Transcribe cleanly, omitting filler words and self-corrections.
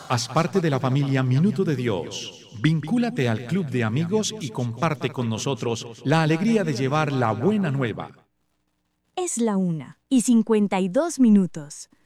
Haz parte de la familia Minuto de Dios. Vincúlate al club de amigos y comparte con nosotros la alegría de llevar la buena nueva. Es la 1:52.